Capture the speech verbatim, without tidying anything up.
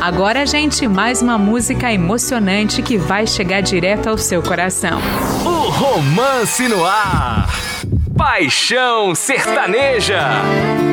Agora, gente, mais uma música emocionante que vai chegar direto ao seu coração. O Romance no Ar. Paixão Sertaneja.